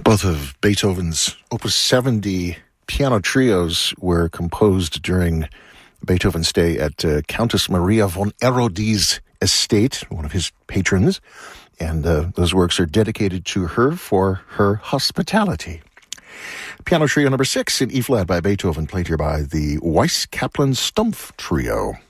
Both of Beethoven's Opus 70 piano trios were composed during Beethoven's stay at Countess Maria von Erodie's estate, one of his patrons, and those works are dedicated to her for her hospitality. Piano Trio number 6 in E-flat by Beethoven, played here by the Weiss-Kaplan Stumpf Trio.